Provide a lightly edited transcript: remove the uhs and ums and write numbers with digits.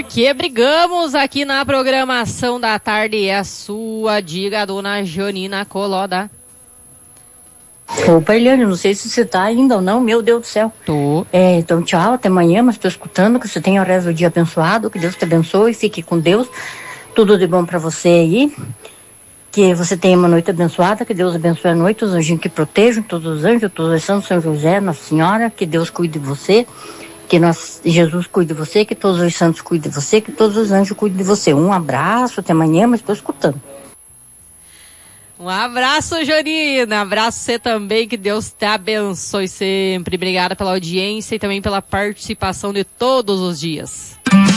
Que brigamos aqui na programação da tarde. É a sua, diga, dona Janina Coloda. Opa, Eliane, não sei se você tá ainda ou não, meu Deus do céu. Tô. Então tchau, até amanhã, mas tô escutando, que você tenha o resto do dia abençoado, que Deus te abençoe, fique com Deus, tudo de bom pra você aí, que você tenha uma noite abençoada, que Deus abençoe a noite, os anjinhos que protejam, todos os anjos, todos os santos, São José, Nossa Senhora, que Deus cuide de você, que Jesus cuide de você, que todos os santos cuidem de você, que todos os anjos cuidem de você. Um abraço, até amanhã, mas tô escutando. Um abraço, Janina. Abraço você também, que Deus te abençoe sempre. Obrigada pela audiência e também pela participação de todos os dias.